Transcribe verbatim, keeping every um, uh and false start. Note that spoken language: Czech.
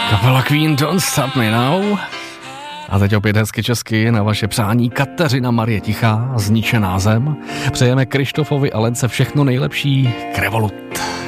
Kapela Queen Don't Stop Me Now. A teď opět hezky česky na vaše přání Kateřina Marie Tichá, Zničená zem. Přejeme Krištofovi a Lence všechno nejlepší k Revolut.